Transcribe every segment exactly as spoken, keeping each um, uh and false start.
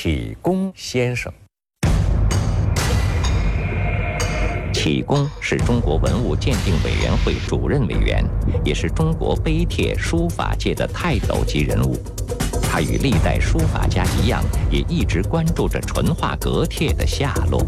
启功先生。启功是中国文物鉴定委员会主任委员，也是中国碑帖书法界的泰斗级人物。他与历代书法家一样，也一直关注着淳化阁帖的下落。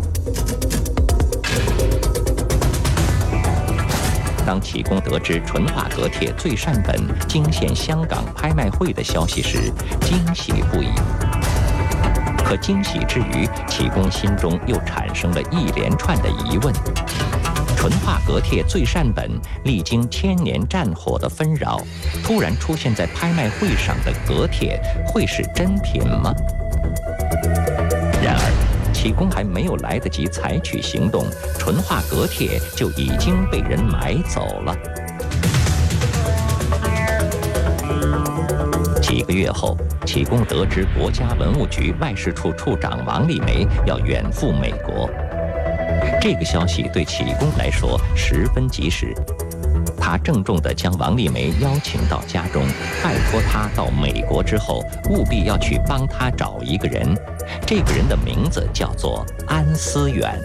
当启功得知淳化阁帖最善本惊现香港拍卖会的消息时，惊喜不已。可惊喜之余，启功心中又产生了一连串的疑问：淳化阁帖最善本历经千年战火的纷扰，突然出现在拍卖会上的阁帖，会是真品吗？然而，启功还没有来得及采取行动，淳化阁帖就已经被人买走了。几个月后，启功得知国家文物局外事处处长王立梅要远赴美国。这个消息对启功来说十分及时，他郑重地将王立梅邀请到家中，拜托他到美国之后务必要去帮他找一个人，这个人的名字叫做安思远。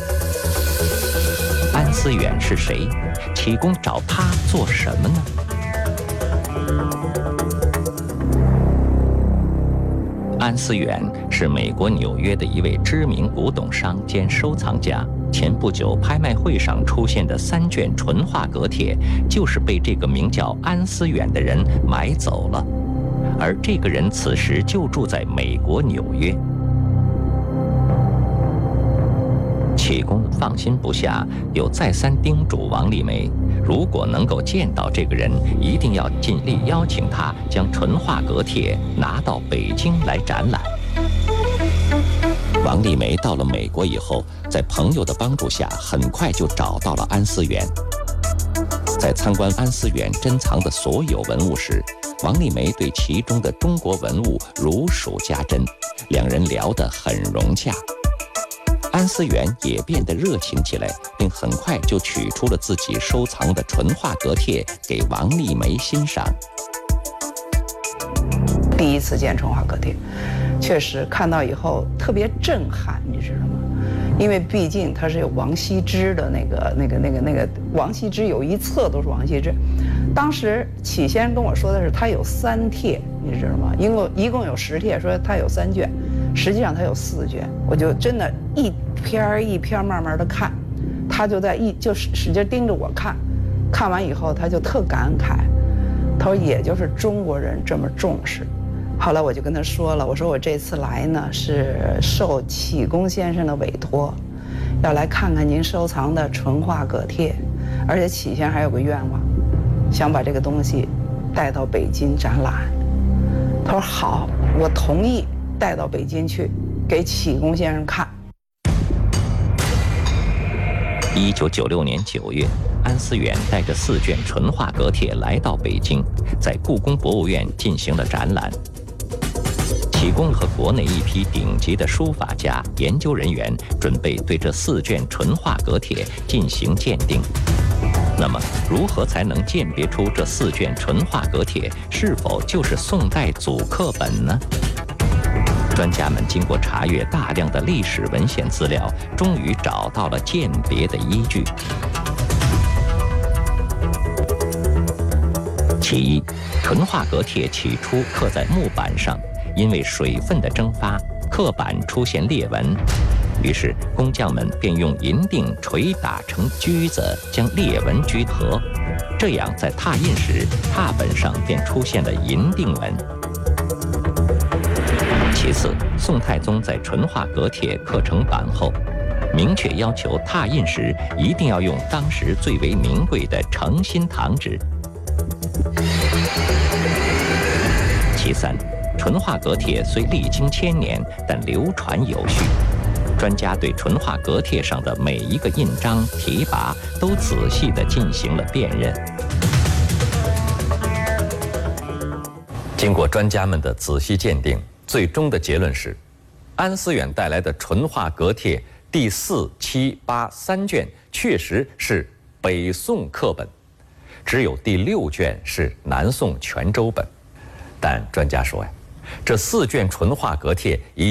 安思远是谁？启功找他做什么呢？安思远是美国纽约的一位知名古董商兼收藏家。前不久拍卖会上出现的三卷淳化阁帖，就是被这个名叫安思远的人买走了。而这个人此时就住在美国纽约。启功放心不下，又再三叮嘱王立梅，如果能够见到这个人，一定要尽力邀请他将淳化阁帖拿到北京来展览。王立梅到了美国以后，在朋友的帮助下，很快就找到了安思远。在参观安思远珍藏的所有文物时，王立梅对其中的中国文物如数家珍，两人聊得很融洽。安思远也变得热情起来，并很快就取出了自己收藏的淳化阁帖给王立梅欣赏。 第一次见淳化阁帖，确实看到以后特别震撼，你知道吗？因为毕竟它是有王羲之的那个、那个、那个、那个，王羲之有一册都是王羲之。当时启先生跟我说的是，他有三帖，你知道吗？一共一共有十帖，说他有三卷，实际上他有四卷。我就真的一篇一篇慢慢的看，他就在一就使使劲盯着我看，看完以后他就特感慨，他说也就是中国人这么重视。后来我就跟他说了，我说我这次来呢是受启功先生的委托，要来看看您收藏的淳化阁帖，而且启先生还有个愿望，想把这个东西带到北京展览。他说好，我同意带到北京去给启功先生看。 一九九六年九月，安思远带着四卷淳化阁帖来到北京，在故宫博物院进行了展览。启功和国内一批顶级的书法家、研究人员准备对这四卷淳化阁帖进行鉴定。那么，如何才能鉴别出这四卷淳化阁帖是否就是宋代祖刻本呢？专家们经过查阅大量的历史文献资料，终于找到了鉴别的依据。其一，淳化阁帖起初刻在木板上，因为水分的蒸发，刻板出现裂纹，于是工匠们便用银锭捶打成锯子，将裂纹锯合，这样在拓印时，拓本上便出现了银锭纹。其次，宋太宗在淳化阁帖刻成版后，明确要求拓印时一定要用当时最为名贵的诚心堂纸。其三，淳化阁帖虽历经千年，但流传有序。专家对淳化阁帖上的每一个印章、题跋都仔细地进行了辨认。经过专家们的仔细鉴定，最终的结论是，安思远带来的淳化阁帖第四、七、八三卷确实是北宋刻本，只有第六卷是南宋泉州本。但专家说呀，这四卷淳化阁帖已